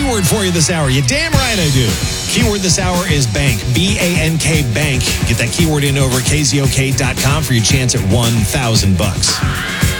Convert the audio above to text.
keyword for you this hour. You damn right I do. Keyword this hour is bank. B-A-N-K, bank. Get that keyword in over at KZOK.com for your chance at $1,000.